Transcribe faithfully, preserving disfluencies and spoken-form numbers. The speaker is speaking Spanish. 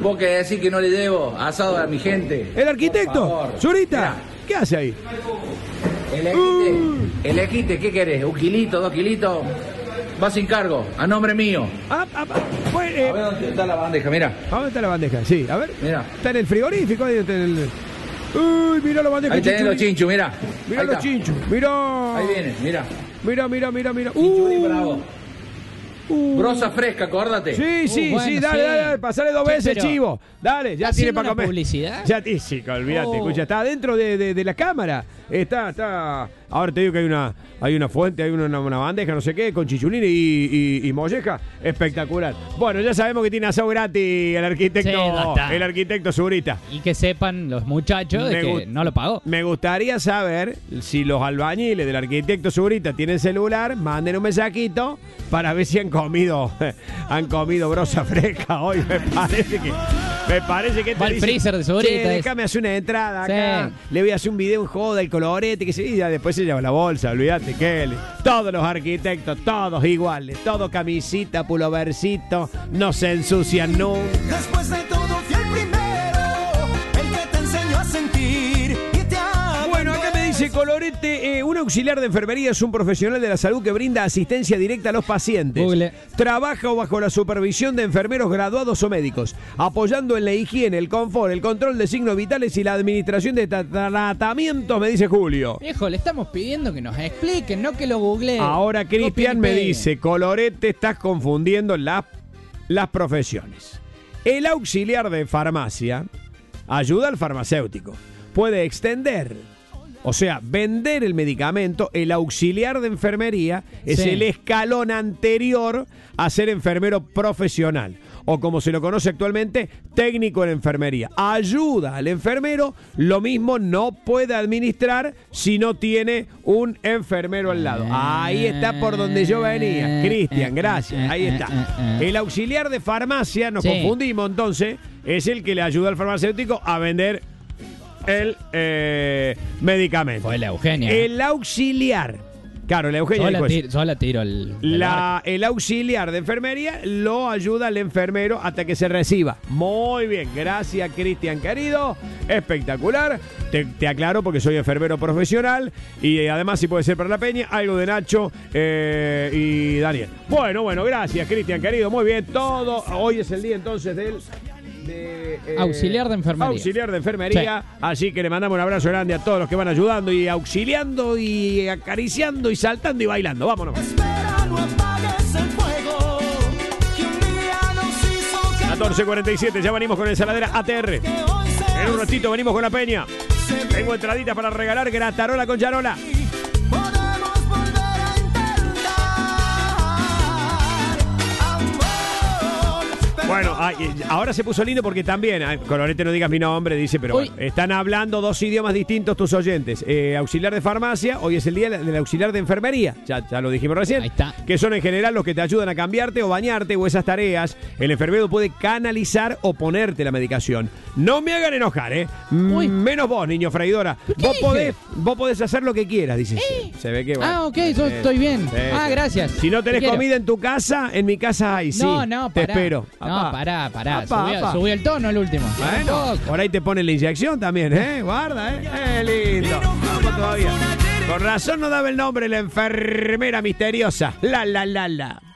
Vos que decís que no le debo asado a mi gente. El arquitecto, Zurita, ¿qué hace ahí? Elegite, uh. elegite, ¿qué querés? ¿Un kilito, dos kilitos? Va sin cargo, a nombre mío. Ah, ah, pues, eh. A ver dónde está la bandeja, mira. ¿A dónde está la bandeja? Sí, a ver. Mira. Está en el frigorífico. Ahí está en el... Uy, mira la bandeja. Ahí tenés los chinchos, mira. Mira los chinchos, mira. Ahí viene, mira. Mira, mira, mira, mira. Chinchulín para vos. Uh. Brosa fresca, acordate. Sí, sí, uh, bueno, sí, dale, sí. dale, dale, pasale dos veces, pero... chivo. Dale, ya tiene para comer. Publicidad? Ya te, sí, olvídate, oh. escucha, está adentro de, de, de la cámara. Está, está. Ahora te digo que hay una, hay una fuente, hay una, una bandeja, no sé qué, con chichulín y, y, y molleja. Espectacular. Bueno, ya sabemos que tiene asado gratis el arquitecto, sí, el arquitecto Zurita. Y que sepan los muchachos de que no lo pagó. Me gustaría saber si los albañiles del arquitecto Zurita tienen celular, manden un mensajito para ver si han comido, han comido brosa fresca hoy. Me parece que, me parece que va al freezer de Zurita. Che, déjame hacer una entrada acá. Sí. Le voy a hacer un video en joda, el colorete, que se y ya después se lleva la bolsa, olvídate, Kelly. Todos los arquitectos, todos iguales, todo camisita, pulovercito, no se ensucian nunca. Después de todo fui el primero, el que te enseñó a sentir y te abandonó. Bueno, acá me dice Colorete, eh, un auxiliar de enfermería es un profesional de la salud que brinda asistencia directa a los pacientes. Google. Trabaja bajo la supervisión de enfermeros graduados o médicos, apoyando en la higiene, el confort, el control de signos vitales y la administración de tratamientos, me dice Julio. Viejo, le estamos pidiendo que nos expliquen, no que lo googleen. Ahora Cristian me dice, Colorete, estás confundiendo la, las profesiones. El auxiliar de farmacia ayuda al farmacéutico. Puede extender, o sea, vender el medicamento. El auxiliar de enfermería es sí. el escalón anterior a ser enfermero profesional, o como se lo conoce actualmente, técnico en enfermería. Ayuda al enfermero, lo mismo no puede administrar si no tiene un enfermero al lado. Ahí está por donde yo venía. Cristian, gracias. Ahí está. El auxiliar de farmacia, nos sí. confundimos entonces, es el que le ayuda al farmacéutico a vender el eh, medicamento. Fue la Eugenia. El auxiliar. Claro, la Eugenia sola, dijo tiro, sola tiro el, el, la, el auxiliar de enfermería lo ayuda al enfermero hasta que se reciba. Muy bien, gracias Cristian querido, espectacular. Te, te aclaro porque soy enfermero profesional y eh, además si puede ser para la Peña, algo de Nacho eh, y Daniel. Bueno, bueno, gracias Cristian querido, muy bien, todo. Hoy es el día entonces del... De, eh, auxiliar de enfermería. Auxiliar de enfermería. Sí. Así que le mandamos un abrazo grande a todos los que van ayudando y auxiliando y acariciando y saltando y bailando. Vámonos. Espera, no apagues el fuego, que un día nos hizo catorce cuarenta y siete, ya venimos con ensaladera A T R. En un ratito venimos con la Peña. Tengo entraditas para regalar, gratarola con charola. Bueno, ay, ahora se puso lindo porque también, ay, Colorete no digas mi nombre, dice, pero bueno, están hablando dos idiomas distintos tus oyentes. Eh, auxiliar de farmacia, hoy es el día del auxiliar de enfermería, ya, ya lo dijimos recién. Ahí está. Que son en general los que te ayudan a cambiarte o bañarte o esas tareas. El enfermero puede canalizar o ponerte la medicación. No me hagan enojar, ¿eh? Uy. Menos vos, niño freidora. Vos podés, vos podés hacer lo que quieras, dice. ¿Eh? Se ve que bueno. Ah, ok, yo eh, estoy bien. Eh, ah, gracias. Si no tenés comida en tu casa, en mi casa hay, sí. No, no, te pará. espero. No, Apá. pará, pará. Apá, subí, apá. subí el tono el último. Bueno, por ahí te ponen la inyección también, ¿eh? Guarda, ¿eh? ¡Eh, lindo! Vamos todavía. Con razón no daba el nombre la enfermera misteriosa. La, la, la, la.